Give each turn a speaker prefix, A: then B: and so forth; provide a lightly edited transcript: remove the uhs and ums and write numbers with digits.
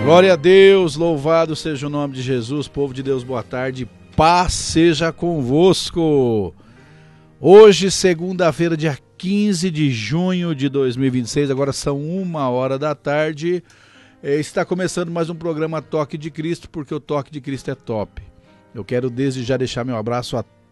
A: Glória a Deus, louvado seja o nome de Jesus. Povo de Deus, boa tarde, paz seja convosco. Hoje, segunda-feira, dia 15 de junho de 2026, agora são 1h da tarde. Está começando mais um programa Toque de Cristo, porque o Toque de Cristo é top. Eu quero desde já deixar meu abraço a